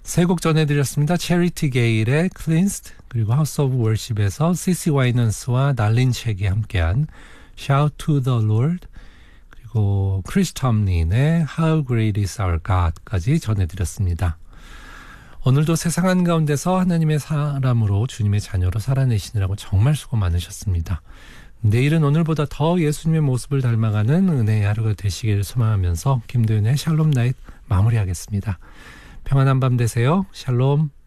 세 곡 전해드렸습니다. 체리티 게일의 Cleansed, 그리고 하우스 오브 월십에서 시시 와이넌스와 날린 책이 함께한 Shout to the Lord, 그리고 크리스 톰린의 How Great is Our God까지 전해드렸습니다. 오늘도 세상 한가운데서 하나님의 사람으로 주님의 자녀로 살아내시느라고 정말 수고 많으셨습니다. 내일은 오늘보다 더 예수님의 모습을 닮아가는 은혜의 하루가 되시기를 소망하면서 김도윤의 샬롬 나잇 마무리하겠습니다. 평안한 밤 되세요. 샬롬.